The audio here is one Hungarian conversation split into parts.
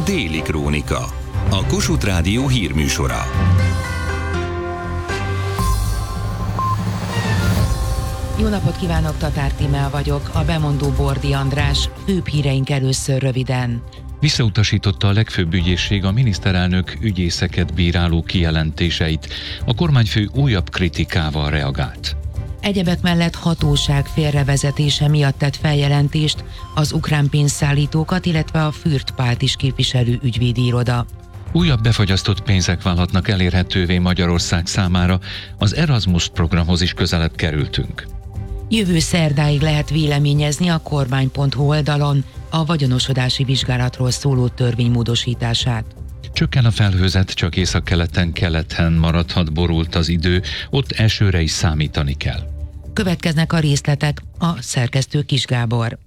Déli Krónika, a Kossuth Rádió hírműsora. Jó napot kívánok, Tatár Tímea vagyok, a bemondó Bordi András. Főbb híreink először röviden. Visszautasította a legfőbb ügyészség a miniszterelnök ügyészeket bíráló kijelentéseit. A kormányfő újabb kritikával reagált. Egyebek mellett hatóság félrevezetése miatt tett feljelentést az ukrán pénzszállítókat, illetve a Fürt Pált is képviselő ügyvédi iroda. Újabb befagyasztott pénzek válhatnak elérhetővé Magyarország számára, az Erasmus programhoz is közelebb kerültünk. Jövő szerdáig lehet véleményezni a kormány.hu oldalon a vagyonosodási vizsgálatról szóló törvény módosítását. Csökken a felhőzet, csak északkeleten maradhat borult az idő, ott esőre is számítani kell. Következnek a részletek, a szerkesztő Kis Gábor.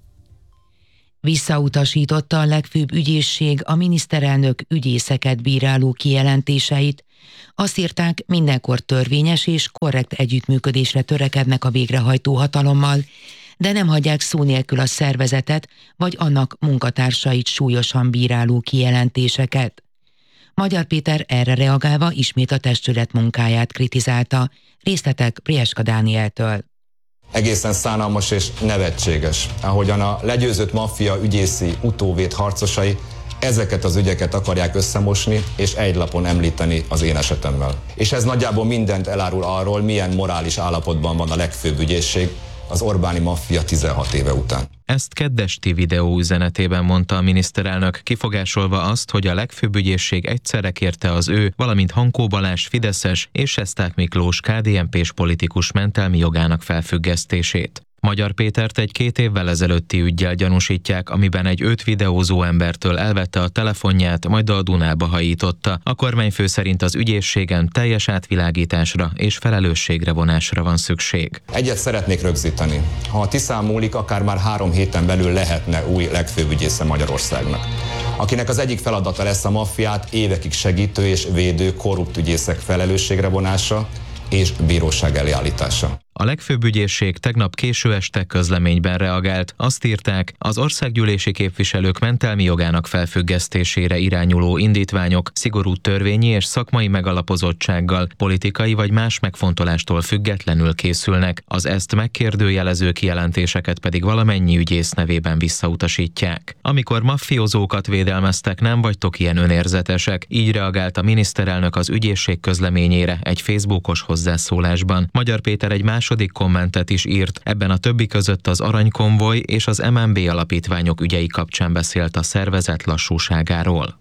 Visszautasította a legfőbb ügyészség a miniszterelnök ügyészeket bíráló kijelentéseit. Azt írták, mindenkor törvényes és korrekt együttműködésre törekednek a végrehajtó hatalommal, de nem hagyják szó nélkül a szervezetet vagy annak munkatársait súlyosan bíráló kijelentéseket. Magyar Péter erre reagálva ismét a testület munkáját kritizálta. Részletek Prieska Dánieltől. Egészen szánalmas és nevetséges, ahogyan a legyőzött maffia ügyészi utóvét harcosai ezeket az ügyeket akarják összemosni és egy lapon említeni az én esetemmel. És ez nagyjából mindent elárul arról, milyen morális állapotban van a legfőbb ügyészség az Orbáni maffia 16 éve után. Ezt kedd esti videó üzenetében mondta a miniszterelnök, kifogásolva azt, hogy a legfőbb ügyészség egyszerre kérte az ő, valamint Hankó Balázs fideszes és Sesták Miklós KDNP-s politikus mentelmi jogának felfüggesztését. Magyar Pétert egy 2 évvel ezelőtti üggyel gyanúsítják, amiben egy őt videózó embertől elvette a telefonját, majd a Dunába hajította. A kormányfő szerint az ügyészségen teljes átvilágításra és felelősségre vonásra van szükség. Egyet szeretnék rögzíteni. Ha a Tiszán múlik, akár már 3 héten belül lehetne új legfőbb ügyésze Magyarországnak, akinek az egyik feladata lesz a maffiát évekig segítő és védő korrupt ügyészek felelősségre vonása és bíróság elé állítása. A legfőbb ügyészség tegnap késő este közleményben reagált. Azt írták, az országgyűlési képviselők mentelmi jogának felfüggesztésére irányuló indítványok szigorú törvényi és szakmai megalapozottsággal, politikai vagy más megfontolástól függetlenül készülnek, az ezt megkérdőjelező kijelentéseket pedig valamennyi ügyész nevében visszautasítják. Amikor maffiózókat védelmeztek, nem vagytok ilyen önérzetesek, így reagált a miniszterelnök az ügyészség közleményére egy Facebookos hozzászólásban. Magyar Péter egy második kommentet is írt, ebben a többi között az Aranykonvoj és az MNB alapítványok ügyei kapcsán beszélt a szervezet lassúságáról.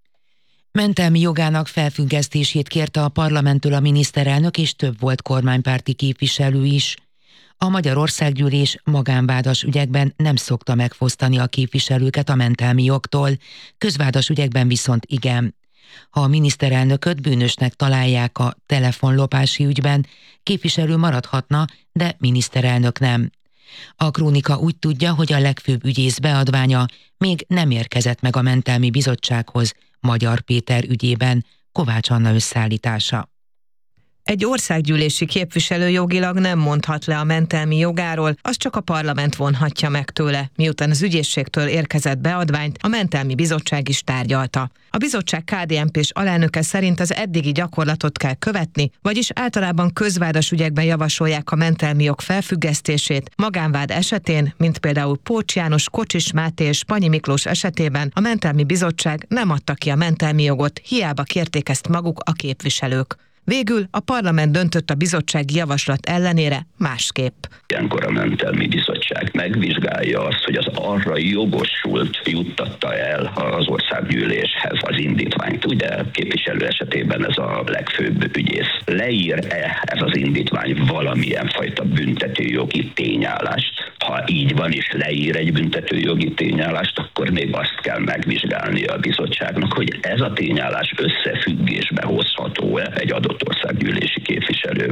Mentelmi jogának felfüggesztését kérte a parlamenttől a miniszterelnök és több volt kormánypárti képviselő is. A Magyar Országgyűlés magánvádas ügyekben nem szokta megfosztani a képviselőket a mentelmi jogtól, közvádas ügyekben viszont igen. Ha a miniszterelnököt bűnösnek találják a telefonlopási ügyben, képviselő maradhatna, de miniszterelnök nem. A Krónika úgy tudja, hogy a legfőbb ügyész beadványa még nem érkezett meg a mentelmi bizottsághoz Magyar Péter ügyében. Kovács Anna összeállítása. Egy országgyűlési képviselő jogilag nem mondhat le a mentelmi jogáról, azt csak a parlament vonhatja meg tőle, miután az ügyészségtől érkezett beadványt a mentelmi bizottság is tárgyalta. A bizottság KDNP-s alelnöke szerint az eddigi gyakorlatot kell követni, vagyis általában közvádas ügyekben javasolják a mentelmi jog felfüggesztését, magánvád esetén, mint például Pócs János, Kocsis Máté és Spanyi Miklós esetében a mentelmi bizottság nem adta ki a mentelmi jogot, hiába kérték ezt maguk a képviselők. Végül a parlament döntött a bizottsági javaslat ellenére másképp. Ilyenkor a mentelmi bizottság megvizsgálja azt, hogy az arra jogosult juttatta el az országgyűléshez az indítványt. Ugye képviselő esetében ez a legfőbb ügyész. Leír-e ez az indítvány valamilyen fajta büntetőjogi tényállást? Ha így van és leír egy büntetőjogi tényállást, akkor még azt kell megvizsgálnia a bizottságnak, hogy ez a tényállás összefüggésbe hozható-e egy adott országgyűlési képviselővel.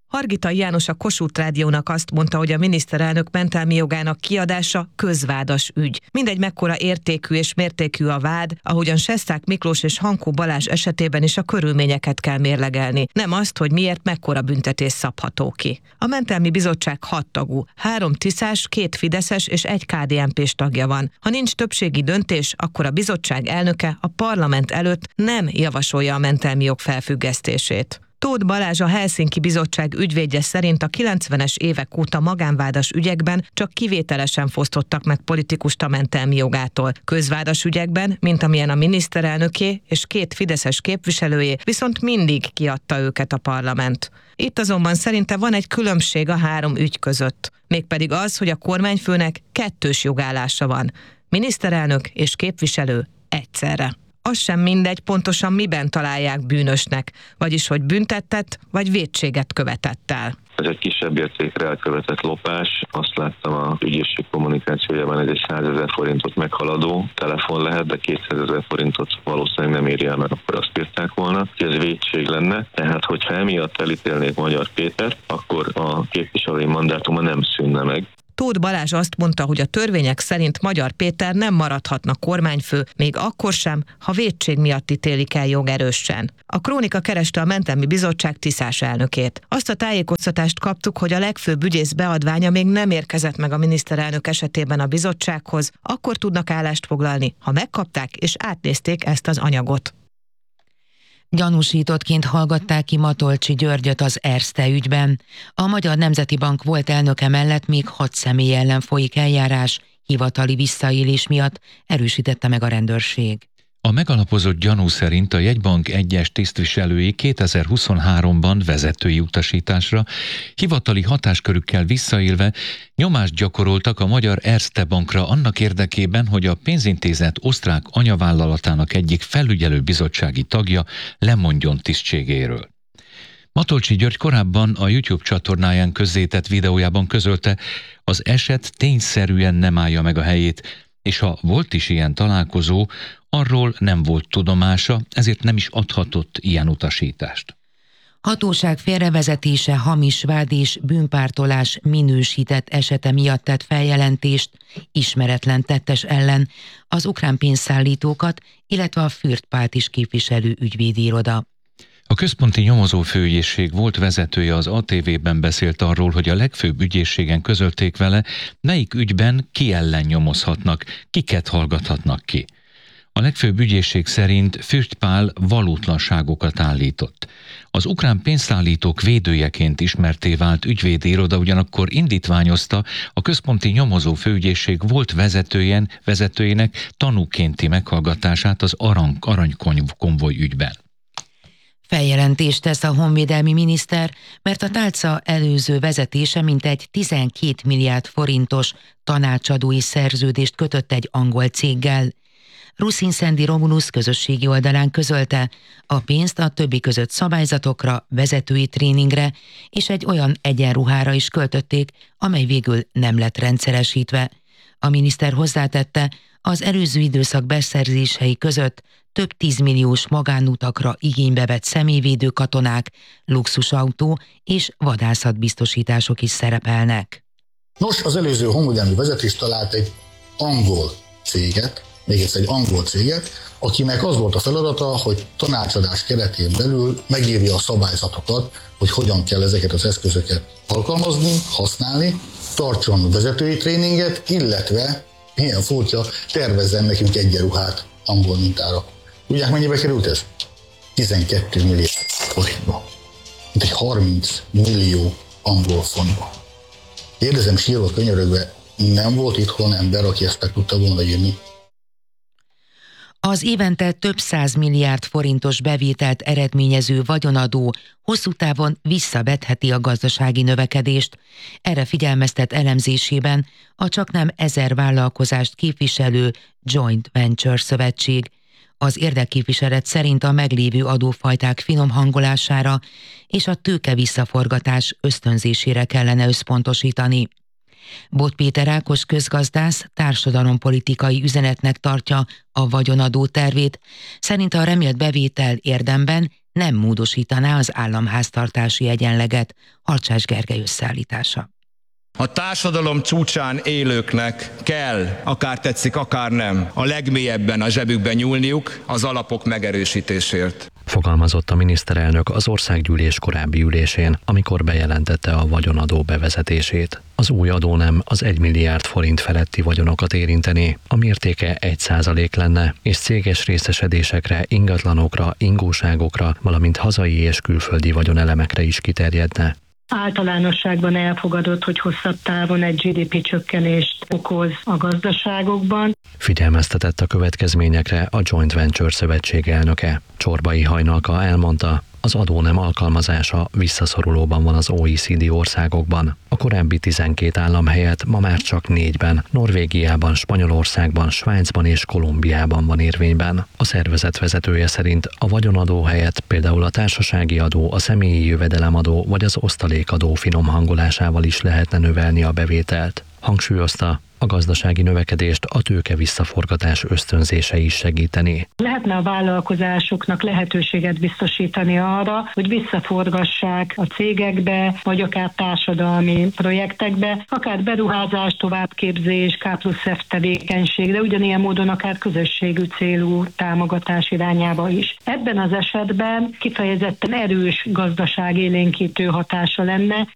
Hargitai János a Kossuth Rádiónak azt mondta, hogy a miniszterelnök mentelmi jogának kiadása közvádas ügy. Mindegy mekkora értékű és mértékű a vád, ahogyan Sesták Miklós és Hankó Balázs esetében is a körülményeket kell mérlegelni, nem azt, hogy miért mekkora büntetés szabható ki. A mentelmi bizottság 6 tagú, 3 tiszás, 2 fideszes és 1 KDNP-s tagja van. Ha nincs többségi döntés, akkor a bizottság elnöke a parlament előtt nem javasolja a mentelmi jog felfüggesztését. Tóth Balázs, a Helsinki Bizottság ügyvédje szerint a 90-es évek óta magánvádas ügyekben csak kivételesen fosztottak meg politikust a mentelmi jogától. Közvádas ügyekben, mint amilyen a miniszterelnöké és 2 fideszes képviselőjé, viszont mindig kiadta őket a parlament. Itt azonban szerinte van egy különbség a 3 ügy között. Mégpedig az, hogy a kormányfőnek 2 jogállása van. Miniszterelnök és képviselő egyszerre. Az sem mindegy, pontosan miben találják bűnösnek, vagyis hogy büntettet vagy vétséget követett el. Ez egy kisebb értékre elkövetett lopás. Azt láttam a ügyészség kommunikációjában, ez egy 100 000 forintot meghaladó telefon lehet, de 200 000 forintot valószínűleg nem éri el, mert akkor azt írták volna, hogy ez vétség lenne. Tehát, hogyha emiatt elítélnék Magyar Pétert, akkor a képviselői mandátuma nem szűnne meg. Tóth Balázs azt mondta, hogy a törvények szerint Magyar Péter nem maradhatna kormányfő, még akkor sem, ha vétség miatt ítélik el jogerősen. A Krónika kereste a mentelmi bizottság tiszás elnökét. Azt a tájékoztatást kaptuk, hogy a legfőbb ügyész beadványa még nem érkezett meg a miniszterelnök esetében a bizottsághoz, akkor tudnak állást foglalni, ha megkapták és átnézték ezt az anyagot. Gyanúsítottként hallgatták ki Matolcsy Györgyöt az Erste ügyben. A Magyar Nemzeti Bank volt elnöke mellett még 6 személy ellen folyik eljárás, hivatali visszaélés miatt, erősítette meg a rendőrség. A megalapozott gyanú szerint a jegybank egyes tisztviselői 2023-ban vezetői utasításra hivatali hatáskörükkel visszaélve nyomást gyakoroltak a Magyar Erste Bankra annak érdekében, hogy a pénzintézet osztrák anyavállalatának egyik felügyelőbizottsági tagja lemondjon tisztségéről. Matolcsy György korábban a YouTube csatornáján közzétett videójában közölte, az eset tényszerűen nem állja meg a helyét, és ha volt is ilyen találkozó, arról nem volt tudomása, ezért nem is adhatott ilyen utasítást. Hatóság félrevezetése, hamis vád és bűnpártolás minősített esete miatt tett feljelentést ismeretlen tettes ellen az ukrán pénzszállítókat, illetve a Fürth Pált is képviselő ügyvédi iroda. A központi nyomozófőügyészség volt vezetője az ATV-ben beszélt arról, hogy a legfőbb ügyészségen közölték vele, melyik ügyben ki ellen nyomozhatnak, kiket hallgathatnak ki. A legfőbb ügyészség szerint Fürth Pál valótlanságokat állított. Az ukrán pénzszállítók védőjeként ismertté vált ügyvédi iroda ugyanakkor indítványozta a központi nyomozó főügyészség volt vezetőjének tanúkénti meghallgatását az aranykonvoj ügyben. Feljelentést tesz a honvédelmi miniszter, mert a tálca előző vezetése mintegy 12 milliárd forintos tanácsadói szerződést kötött egy angol céggel. Ruszin Szendi Romulus közösségi oldalán közölte, a pénzt a többi között szabályzatokra, vezetői tréningre és egy olyan egyenruhára is költötték, amely végül nem lett rendszeresítve. A miniszter hozzátette, az előző időszak beszerzései között több 10 milliós magánutakra igénybe vett személyvédő katonák, luxusautó és vadászatbiztosítások is szerepelnek. Nos, az előző honvédelmi vezetés talált egy angol céget, még egyszer egy angol céget, akinek az volt a feladata, hogy tanácsadás keretén belül megírja a szabályzatokat, hogy hogyan kell ezeket az eszközöket alkalmazni, használni, tartson vezetői tréninget, illetve, milyen furcsa, tervezzen nekünk egyenruhát angol mintára. Tudják, mennyibe került ez? 12 milliárd forintba. Mint egy 30 millió angol fontba. Kérdezem sírva könyörögve, nem volt itthon ember, aki ezt meg tudta volna írni? Az évente több 100 milliárd forintos bevételt eredményező vagyonadó hosszú távon visszavetheti a gazdasági növekedést. Erre figyelmeztet elemzésében a csaknem 1000 vállalkozást képviselő Joint Venture Szövetség. Az érdekképviselet szerint a meglévő adófajták finom hangolására és a tőke visszaforgatás ösztönzésére kellene összpontosítani. Bot Péter Ákos közgazdász társadalompolitikai üzenetnek tartja a vagyonadó tervét, szerint a remélt bevétel érdemben nem módosítaná az államháztartási egyenleget. Harcsás Gergely összeállítása. A társadalom csúcsán élőknek kell, akár tetszik, akár nem, a legmélyebben a zsebükben nyúlniuk az alapok megerősítésért. Fogalmazott a miniszterelnök az országgyűlés korábbi ülésén, amikor bejelentette a vagyonadó bevezetését. Az új adó nem az 1 milliárd forint feletti vagyonokat érinteni, a mértéke 1% lenne, és céges részesedésekre, ingatlanokra, ingóságokra, valamint hazai és külföldi vagyonelemekre is kiterjedne. Általánosságban elfogadott, hogy hosszabb távon egy GDP csökkenést okoz a gazdaságokban. Figyelmeztetett a következményekre a Joint Venture Szövetség elnöke. Csorbai Hajnalka elmondta, az adónem alkalmazása visszaszorulóban van az OECD országokban. A korábbi 12 állam helyett ma már csak 4-ben, Norvégiában, Spanyolországban, Svájcban és Kolumbiában van érvényben. A szervezet vezetője szerint a vagyonadó helyett például a társasági adó, a személyi jövedelemadó vagy az osztalékadó finom hangolásával is lehetne növelni a bevételt. Hangsúlyozta, a gazdasági növekedést a tőke visszaforgatás ösztönzése is segíteni. Lehetne a vállalkozásoknak lehetőséget biztosítani arra, hogy visszaforgassák a cégekbe, vagy akár társadalmi projektekbe, akár beruházás, továbbképzés, K+F tevékenység, de ugyanilyen módon akár közösségű célú támogatás irányába is. Ebben az esetben kifejezetten erős gazdaságélénkítő hatása lenne,